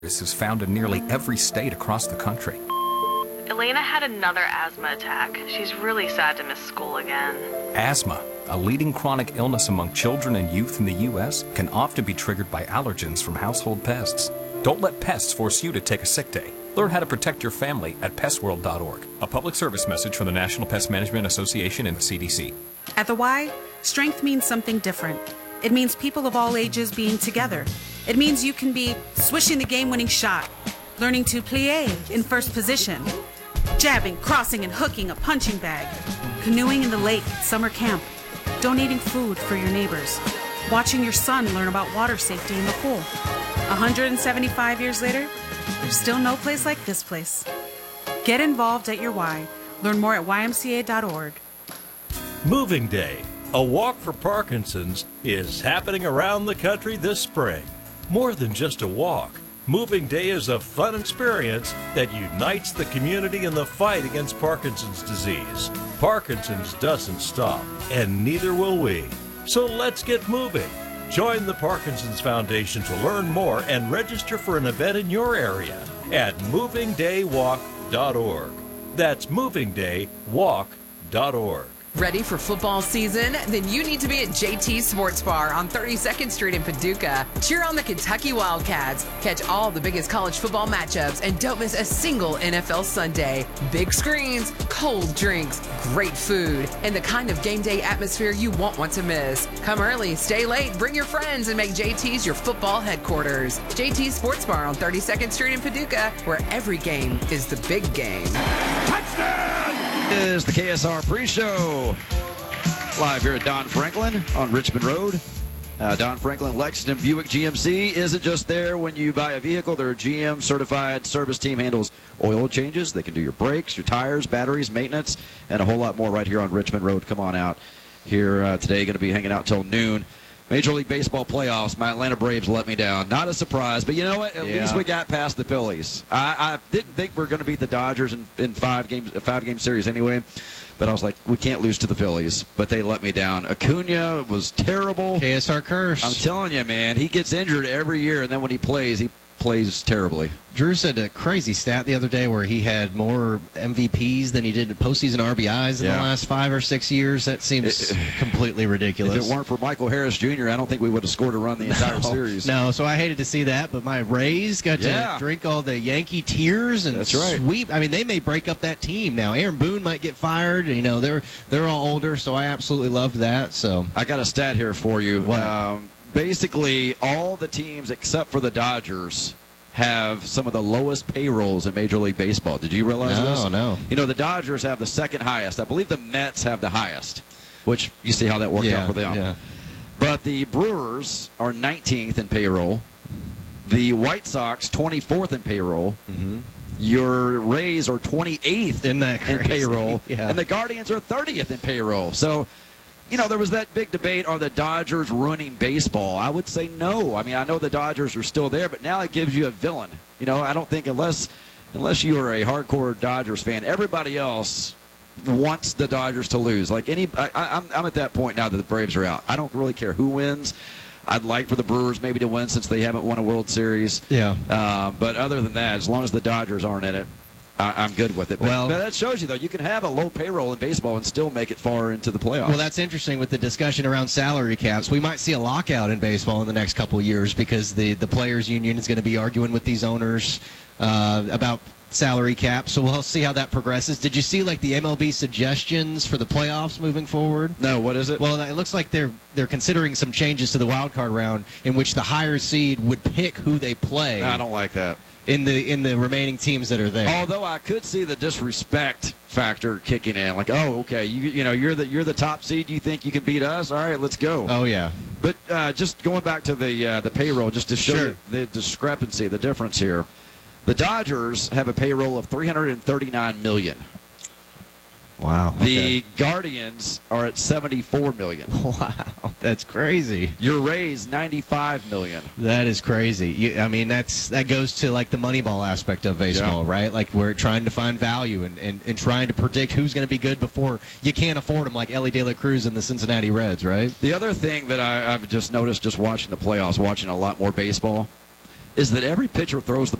is found in nearly every state across the country. Elena had another asthma attack. She's really sad to miss school again. Asthma, a leading chronic illness among children and youth in the U.S., can often be triggered by allergens from household pests. Don't let pests force you to take a sick day. Learn how to protect your family at pestworld.org. A public service message from the National Pest Management Association and the CDC. At the Y, strength means something different. It means people of all ages being together. It means you can be swishing the game-winning shot, learning to plie in first position, jabbing, crossing, and hooking a punching bag, canoeing in the lake at summer camp, donating food for your neighbors, watching your son learn about water safety in the pool. 175 years later, there's still no place like this place. Get involved at your Y. Learn more at ymca.org. Moving Day, a walk for Parkinson's, is happening around the country this spring. More than just a walk, Moving Day is a fun experience that unites the community in the fight against Parkinson's disease. Parkinson's doesn't stop, and neither will we. So let's get moving. Join the Parkinson's Foundation to learn more and register for an event in your area at movingdaywalk.org. That's movingdaywalk.org. Ready for football season? Then you need to be at JT Sports Bar on 32nd Street in Paducah. Cheer on the Kentucky Wildcats. Catch all the biggest college football matchups and don't miss a single NFL Sunday. Big screens, cold drinks, great food, and the kind of game day atmosphere you won't want to miss. Come early, stay late, bring your friends, and make JT's your football headquarters. JT Sports Bar on 32nd Street in Paducah, where every game is the big game. Touchdown! Is the KSR pre-show live here at Don Franklin on Richmond Road. Don Franklin Lexington Buick GMC isn't just there when you buy a vehicle. Their GM certified service team handles oil changes. They can do your brakes, your tires, batteries, maintenance, and a whole lot more right here on Richmond Road. Come on out here today. Going to be hanging out till noon. Major League Baseball playoffs. My Atlanta Braves let me down. Not a surprise, but you know what? At least we got past the Phillies. I didn't think we were going to beat the Dodgers in a five-game series anyway, but I was like, we can't lose to the Phillies. But they let me down. Acuna was terrible. KSR curse. I'm telling you, man, he gets injured every year, and then when he plays terribly. Drew said a crazy stat the other day where he had more MVPs than he did postseason RBIs in the last 5 or 6 years. That seems completely ridiculous. If it weren't for Michael Harris Jr., I don't think we would have scored a run the entire series. No, so I hated to see that, but my Rays got to drink all the Yankee tears and sweep. I mean, they may break up that team now. Aaron Boone might get fired. You know, they're all older, so I absolutely loved that. So I got a stat here for you. Basically, all the teams except for the Dodgers have some of the lowest payrolls in Major League Baseball. Did you realize this? No. You know, the Dodgers have the second highest. I believe the Mets have the highest, which you see how that worked out for them. Yeah. But the Brewers are 19th in payroll. The White Sox, 24th in payroll. Mm-hmm. Your Rays are 28th in payroll. And the Guardians are 30th in payroll. So, you know, there was that big debate, are the Dodgers ruining baseball? I would say no. I mean, I know the Dodgers are still there, but now it gives you a villain. You know, I don't think unless you are a hardcore Dodgers fan, everybody else wants the Dodgers to lose. Like I'm at that point now that the Braves are out. I don't really care who wins. I'd like for the Brewers maybe to win since they haven't won a World Series. Yeah. But other than that, as long as the Dodgers aren't in it, I'm good with it. But that shows you, though, you can have a low payroll in baseball and still make it far into the playoffs. Well, that's interesting with the discussion around salary caps. We might see a lockout in baseball in the next couple of years because the players' union is going to be arguing with these owners about salary caps. So we'll see how that progresses. Did you see, like, the MLB suggestions for the playoffs moving forward? No, what is it? Well, it looks like they're considering some changes to the wild card round in which the higher seed would pick who they play. I don't like that. In the remaining teams that are there. Although I could see the disrespect factor kicking in, like, oh, okay, you know, you're the top seed. You think you can beat us? All right, let's go. Oh yeah. But just going back to the payroll, just to show you the discrepancy, the difference here. The Dodgers have a payroll of $339 million. Wow. The Guardians are at $74 million. Wow, that's crazy. Your Rays, $95 million. That is crazy. I mean, that goes to like the Moneyball aspect of baseball, right? Like we're trying to find value and trying to predict who's going to be good before you can't afford them, like Ellie De La Cruz and the Cincinnati Reds, right? The other thing that I've just noticed just watching the playoffs, watching a lot more baseball, is that every pitcher throws the